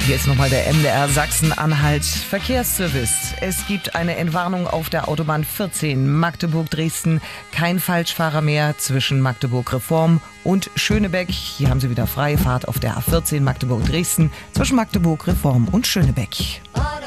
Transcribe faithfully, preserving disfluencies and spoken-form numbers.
Hier ist nochmal der M D R Sachsen-Anhalt Verkehrsservice. Es gibt eine Entwarnung auf der Autobahn vierzehn Magdeburg-Dresden. Kein Falschfahrer mehr zwischen Magdeburg-Reform und Schönebeck. Hier haben Sie wieder freie Fahrt auf der A vierzehn Magdeburg-Dresden zwischen Magdeburg-Reform und Schönebeck.